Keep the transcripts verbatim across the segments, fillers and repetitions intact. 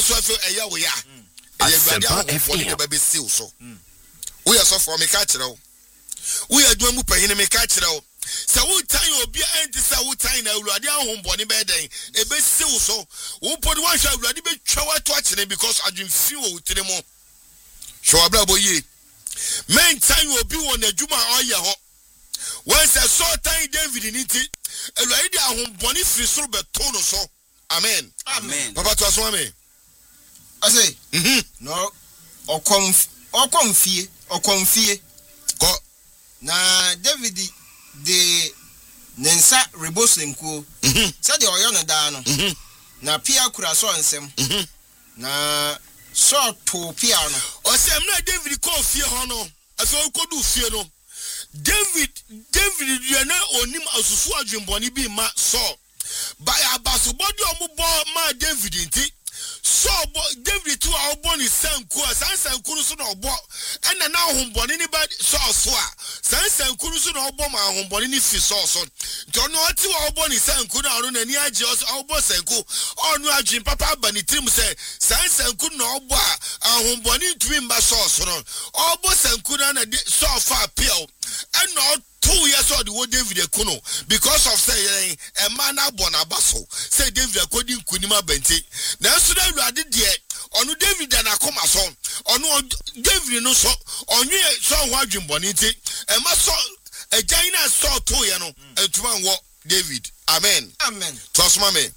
so afi eya wo ya eya gbade ahofo ne ba be siw so wo ya so for me ka kire wo wo ya adwuma mu panyin me ka kire wo se wo tan obi enti se wo tan na awurade ahombone be den e be siw so wo podi wan hwa awurade be twa wa to akire because adwumfi wo tire mo hwa abra bo ye men tan obi won adwuma oye ho when se so tan David niti awurade ahombone firi soro be to no so amen amen papa to aso amen I say mhm no okom okomfie okomfie ko na David de nensa rebosenko mhm said the oyo no da no mhm na pia kura so nsem mhm na so to pia no o se na David ko fie ho no aso ko du fie no David David ye na onim asusu adwemboni bi ma so by abaso body omubo ma David nti so David to our born is sanku sanku so no obo ena na homboni ni ba so so a sanku so no obo ma homboni ni fi so so nti no ati wa obo ni sanku na oro na ni age obo sanku onu adwin papa ba ni trim se sanku no obo a homboni ntumi mba so so no obo sanku na na so fa pio ena two years old wo David Ekono because of say a man abon abaso say David Ekodi nkunima benti na so da Awurade de onu David na akoma so onu David no so onwe so ho adwemboni nti e ma so agyan na so to ye no entuma wo David amen amen trust me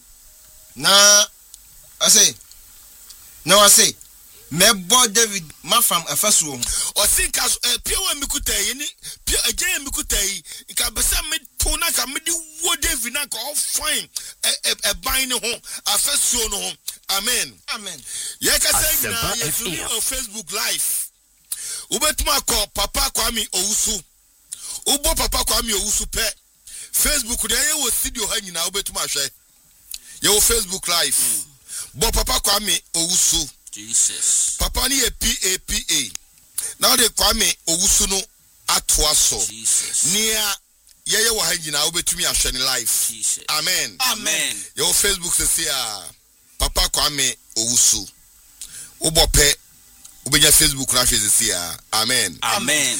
na I say no I say mebo David mafam afasuo o sinka pia mi kutai ni pia agyan mi kutai nka besa me to na ka me di wo David na ka o fine e ban ne ho afasuo no ho amen amen ye ka say na ye through on Facebook live ubetuma ko papa Kwame Owusu ubo papa Kwame Owusu pe Facebook de ye wo studio ha nyina ubetuma hwe ye wo Facebook live bo papa Kwame Owusu Jesus papa ni e P A P A now de Kwame Owusu no atoa so Jesus nia ye ye wo ha nyina ubetumi ahwe ni live Jesus amen amen ye wo Facebook se se a papa Kwame Owusu ubo pe ubenya Facebook na hwe se se a amen amen